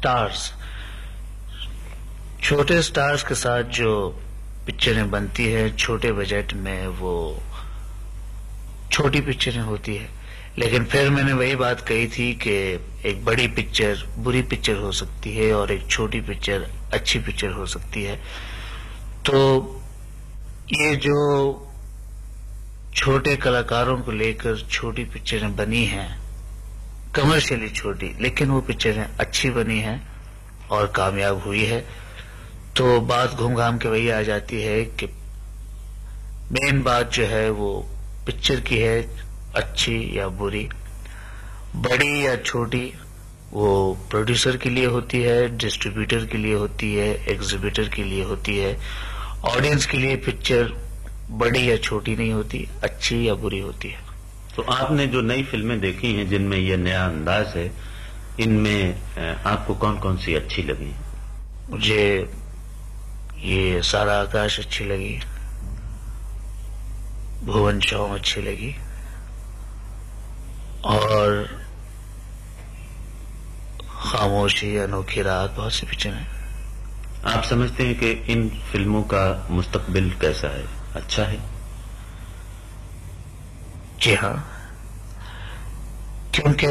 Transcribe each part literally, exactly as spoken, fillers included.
Stars, छोटे stars के साथ जो पिक्चरें बनती है छोटे बजट में, वो छोटी पिक्चरें होती है। लेकिन फिर मैंने वही बात कही थी कि एक बड़ी पिक्चर बुरी पिक्चर हो सकती है और एक छोटी पिक्चर अच्छी पिक्चर हो सकती है। तो ये जो छोटे कलाकारों को लेकर छोटी पिक्चरें बनी हैं, कमर्शियली छोटी, लेकिन वो पिक्चरें अच्छी बनी हैं और कामयाब हुई है। तो बात घूम घाम के वही आ जाती है कि मेन बात जो है वो पिक्चर की है, अच्छी या बुरी, बड़ी या छोटी, वो प्रोड्यूसर के लिए होती है, डिस्ट्रीब्यूटर के लिए होती है, एग्जीबिटर के लिए होती है। ऑडियंस के लिए पिक्चर बड़ी या छोटी नहीं होती, अच्छी या बुरी होती है। तो आपने जो नई फिल्में देखी हैं जिनमें ये नया अंदाज है, इनमें आपको कौन कौन सी अच्छी लगी? मुझे ये सारा आकाश अच्छी लगी, भुवन शॉम अच्छी लगी, और खामोशी, अनोखी रात, बहुत सी पिक्चर हैं। आप समझते हैं कि इन फिल्मों का मुस्तकबिल कैसा है, अच्छा है? जी हाँ, क्योंकि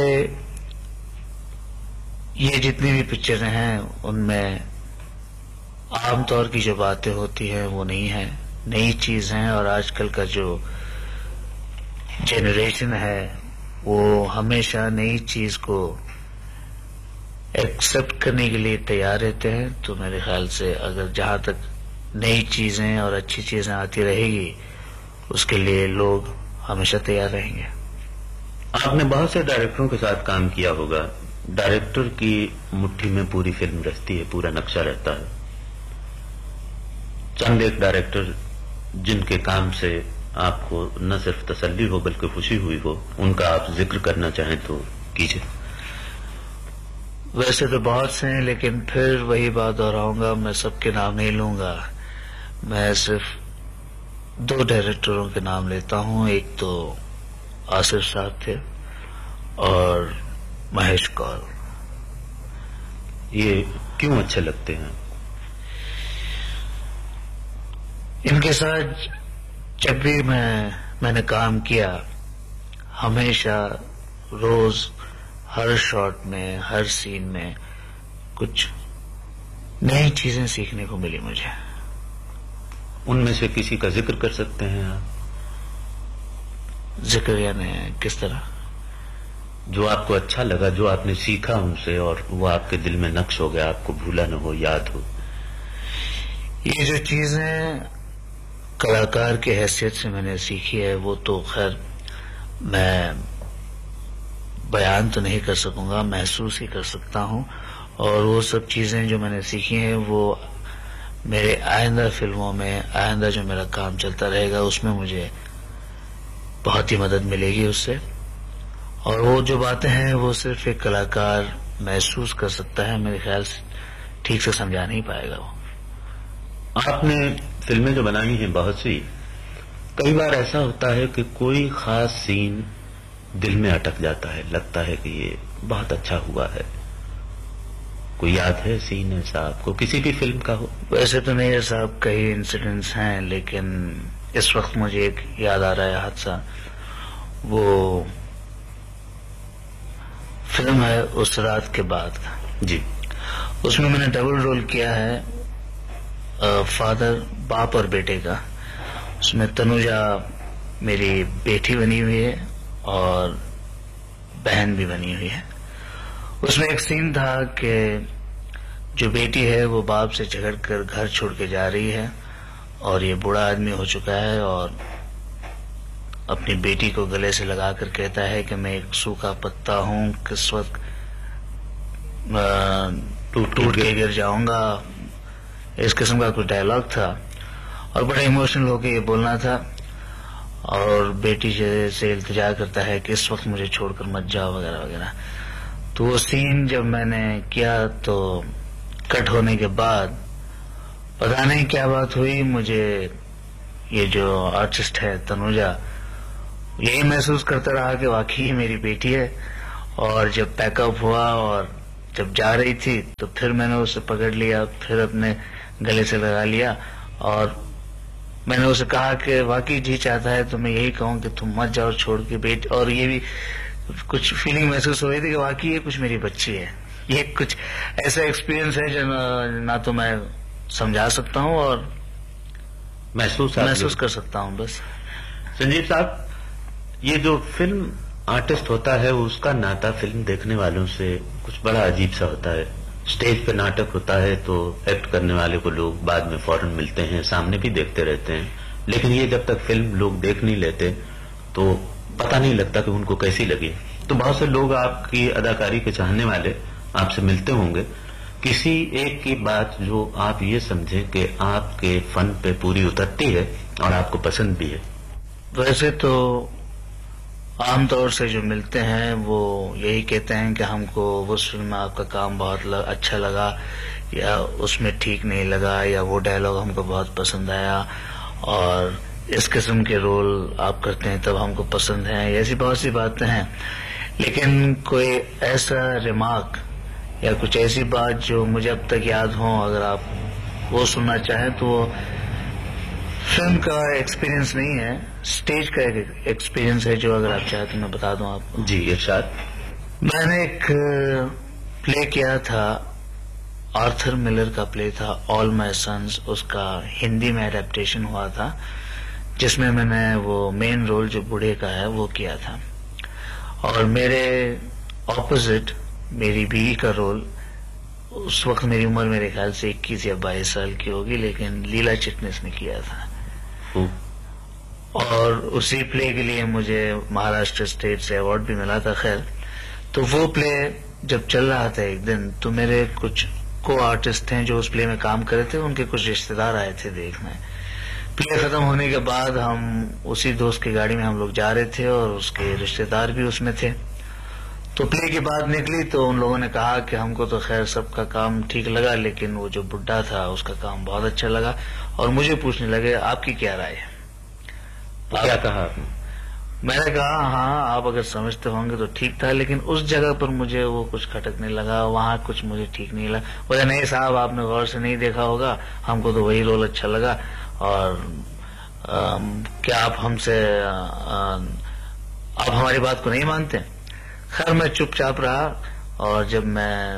ये जितनी भी पिक्चरें हैं उनमें आमतौर की जो बातें होती हैं वो नहीं है, नई चीज है। और आजकल का जो जेनरेशन है वो हमेशा नई चीज को एक्सेप्ट करने के लिए तैयार रहते हैं। तो मेरे ख्याल से अगर जहां तक नई चीजें और अच्छी चीजें आती रहेगी उसके लिए लोग हमेशा तैयार रहेंगे। आपने बहुत से डायरेक्टरों के साथ काम किया होगा। डायरेक्टर की मुट्ठी में पूरी फिल्म रचती है, पूरा नक्शा रहता है। चंद एक डायरेक्टर जिनके काम से आपको न सिर्फ तसल्ली हो बल्कि खुशी हुई हो, उनका आप जिक्र करना चाहें तो कीजिए। वैसे तो बहुत से हैं, लेकिन फिर वही बात दोहराऊंगा, मैं सबके नाम नहीं लूंगा। मैं सिर्फ दो डायरेक्टरों के नाम लेता हूं। एक तो आसिफ साहब थे और महेश कौल। ये क्यों अच्छे लगते हैं? इनके साथ जब भी मैं मैंने काम किया, हमेशा रोज हर शॉट में, हर सीन में कुछ नई चीजें सीखने को मिली मुझे। उनमें से किसी का जिक्र कर सकते हैं आप? जिक्र यानी किस तरह? जो आपको अच्छा लगा, जो आपने सीखा उनसे और वो आपके दिल में नक्श हो गया, आपको भूला न हो, याद हो। ये जो चीजें कलाकार की हैसियत से मैंने सीखी है वो तो खैर मैं बयान तो नहीं कर सकूंगा, महसूस ही कर सकता हूं। और वो सब चीजें जो मैंने सीखी हैं वो मेरे आइंदा फिल्मों में, आइंदा जो मेरा काम चलता रहेगा उसमें मुझे बहुत ही मदद मिलेगी उससे। और वो जो बातें हैं वो सिर्फ एक कलाकार महसूस कर सकता है, मेरे ख्याल से ठीक से समझा नहीं पाएगा वो। आपने फिल्में जो बनाई हैं बहुत सी, कई बार ऐसा होता है कि कोई खास सीन दिल में अटक जाता है, लगता है कि ये बहुत अच्छा हुआ है। कोई याद है सीन ऐसा आपको, किसी भी फिल्म का हो? वैसे तो मेरे साहब कई इंसिडेंट्स हैं, लेकिन इस वक्त मुझे एक याद आ रहा है हादसा। वो फिल्म है उस रात के बाद का। जी। उसमें मैंने डबल रोल किया है, आ, फादर, बाप और बेटे का। उसमें तनुजा मेरी बेटी बनी हुई है और बहन भी बनी हुई है। उसमें एक सीन था कि जो बेटी है वो बाप से झगड़ कर घर छोड़ के जा रही है और ये बूढ़ा आदमी हो चुका है और अपनी बेटी को गले से लगा कर कहता है कि मैं एक सूखा पत्ता हूं, किस वक्त टूट टूट के गिर जाऊंगा। इस किस्म का कुछ डायलॉग था और बड़ा इमोशनल होकर ये बोलना था। और बेटी से इल्तिजा करता है कि इस वक्त मुझे छोड़कर मत जाओ वगैरह वगैरह। तो वो सीन जब मैंने किया तो कट होने के बाद पता नहीं क्या बात हुई, मुझे ये जो आर्टिस्ट है तनुजा यही महसूस करता रहा कि वाकई मेरी बेटी है। और जब पैकअप हुआ और जब जा रही थी तो फिर मैंने उसे पकड़ लिया, फिर अपने गले से लगा लिया और मैंने उसे कहा कि वाकई जी चाहता है तो मैं यही कहूँ कि तुम मत जाओ छोड़ के बेट। और ये भी कुछ फीलिंग महसूस हो रही थी कि वाकई ये कुछ मेरी बच्ची है। ये कुछ ऐसा एक्सपीरियंस है जो ना, ना तो मैं समझा सकता हूँ और महसूस महसूस कर सकता हूँ बस। संजीव साहब, ये जो फिल्म आर्टिस्ट होता है उसका नाता फिल्म देखने वालों से कुछ बड़ा अजीब सा होता है। स्टेज पे नाटक होता है तो एक्ट करने वाले को लोग बाद में फौरन मिलते हैं, सामने भी देखते रहते हैं, लेकिन ये जब तक फिल्म लोग देख नहीं लेते तो पता नहीं लगता कि उनको कैसी लगी। तो बहुत से लोग आपकी अदाकारी के चाहने वाले आपसे मिलते होंगे, किसी एक की बात जो आप ये समझे कि आपके फन पे पूरी उतरती है और आपको पसंद भी है। वैसे तो आमतौर से जो मिलते हैं वो यही कहते हैं कि हमको उस फिल्म में आपका काम बहुत लग, अच्छा लगा, या उसमें ठीक नहीं लगा, या वो डायलॉग हमको बहुत पसंद आया और इस किस्म के रोल आप करते हैं तब हमको पसंद है। ऐसी बहुत सी बातें हैं, लेकिन कोई ऐसा रिमार्क या कुछ ऐसी बात जो मुझे अब तक याद हो, अगर आप वो सुनना चाहें तो वो फिल्म का एक्सपीरियंस नहीं है, स्टेज का एक एक्सपीरियंस है, जो अगर आप चाहें तो मैं बता दूं आपको। जी इरशाद। मैंने एक प्ले किया था, आर्थर मिलर का प्ले था ऑल माय सन्स, उसका हिंदी में एडेप्टेशन हुआ था जिसमें मैंने वो मेन रोल जो बूढ़े का है वो किया था। और मेरे ऑपोजिट मेरी बीवी का रोल, उस वक्त मेरी उम्र मेरे ख्याल से इक्कीस या बाईस साल की होगी, लेकिन लीला चिटनिस ने किया था। और उसी प्ले के लिए मुझे महाराष्ट्र स्टेट से अवार्ड भी मिला था। खैर, तो वो प्ले जब चल रहा था एक दिन, तो मेरे कुछ को आर्टिस्ट थे जो उस प्ले में काम कर रहे थे, उनके कुछ रिश्तेदार आए थे देखने। प्ले खत्म होने के बाद हम उसी दोस्त की गाड़ी में हम लोग जा रहे थे और उसके रिश्तेदार भी उसमें थे। तो प्ले की बात निकली तो उन लोगों ने कहा कि हमको तो खैर सबका काम ठीक लगा, लेकिन वो जो बुड्ढा था उसका काम बहुत अच्छा लगा, और मुझे पूछने लगे आपकी क्या राय है। क्या कहा आपने? मैंने कहा हाँ, आप अगर समझते होंगे तो ठीक था, लेकिन उस जगह पर मुझे वो कुछ खटकने लगा, वहां कुछ मुझे ठीक नहीं लगा। बोले नहीं साहब, आपने गौर से नहीं देखा होगा, हमको तो वही रोल अच्छा लगा, और आ, क्या आप हमसे आप हमारी बात को नहीं मानते। खैर मैं चुपचाप रहा, और जब मैं